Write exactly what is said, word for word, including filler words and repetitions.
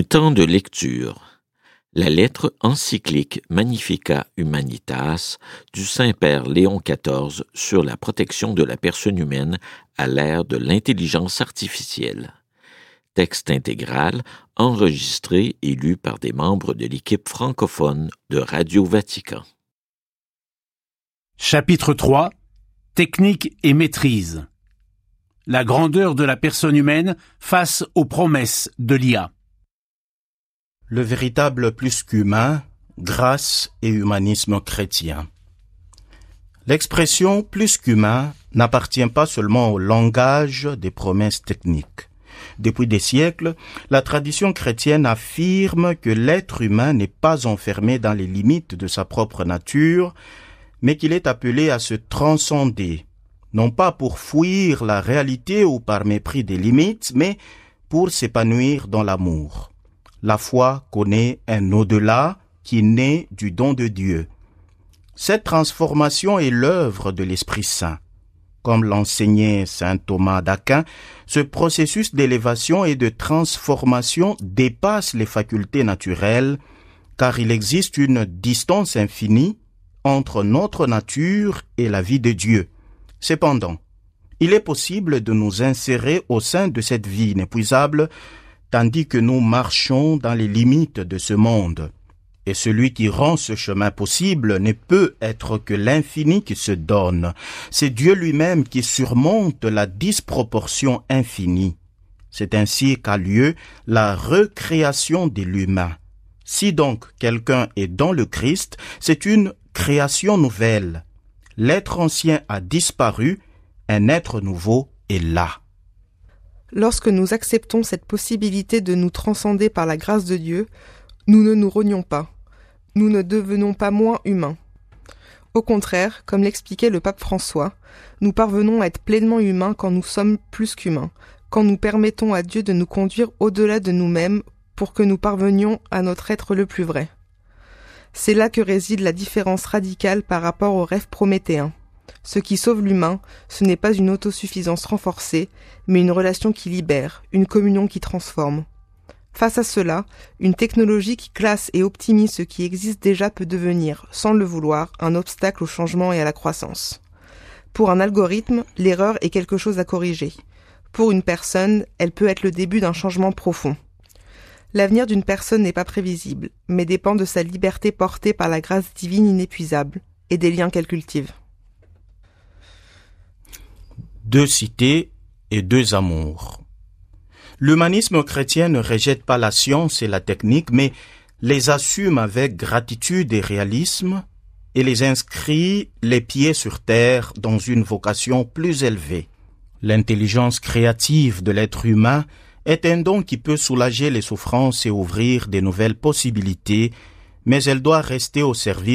temps de lecture. La lettre encyclique Magnificat Humanitas du Saint-Père Léon quatorze sur la protection de la personne humaine à l'ère de l'intelligence artificielle. Texte intégral enregistré et lu par des membres de l'équipe francophone de Radio Vatican. Chapitre trois. Technique et maîtrise. La grandeur de la personne humaine face aux promesses de l'I A. Le véritable plus qu'humain, grâce et humanisme chrétien. L'expression plus qu'humain n'appartient pas seulement au langage des promesses techniques. Depuis des siècles, la tradition chrétienne affirme que l'être humain n'est pas enfermé dans les limites de sa propre nature, mais qu'il est appelé à se transcender, non pas pour fuir la réalité ou par mépris des limites, mais pour s'épanouir dans l'amour. La foi connaît un au-delà qui naît du don de Dieu. Cette transformation est l'œuvre de l'Esprit Saint. Comme l'enseignait saint Thomas d'Aquin, ce processus d'élévation et de transformation dépasse les facultés naturelles, car il existe une distance infinie entre notre nature et la vie de Dieu. Cependant, il est possible de nous insérer au sein de cette vie inépuisable, tandis que nous marchons dans les limites de ce monde. Et celui qui rend ce chemin possible ne peut être que l'infini qui se donne. C'est Dieu lui-même qui surmonte la disproportion infinie. C'est ainsi qu'a lieu la recréation de l'humain. Si donc quelqu'un est dans le Christ, c'est une création nouvelle. L'être ancien a disparu, un être nouveau est là. Lorsque nous acceptons cette possibilité de nous transcender par la grâce de Dieu, nous ne nous renions pas. Nous ne devenons pas moins humains. Au contraire, comme l'expliquait le pape François, nous parvenons à être pleinement humains quand nous sommes plus qu'humains, quand nous permettons à Dieu de nous conduire au-delà de nous-mêmes pour que nous parvenions à notre être le plus vrai. C'est là que réside la différence radicale par rapport au rêve prométhéen. Ce qui sauve l'humain, ce n'est pas une autosuffisance renforcée, mais une relation qui libère, une communion qui transforme. Face à cela, une technologie qui classe et optimise ce qui existe déjà peut devenir, sans le vouloir, un obstacle au changement et à la croissance. Pour un algorithme, l'erreur est quelque chose à corriger. Pour une personne, elle peut être le début d'un changement profond. L'avenir d'une personne n'est pas prévisible, mais dépend de sa liberté portée par la grâce divine inépuisable et des liens qu'elle cultive. Deux cités et deux amours. L'humanisme chrétien ne rejette pas la science et la technique, mais les assume avec gratitude et réalisme et les inscrit les pieds sur terre dans une vocation plus élevée. L'intelligence créative de l'être humain est un don qui peut soulager les souffrances et ouvrir de nouvelles possibilités, mais elle doit rester au service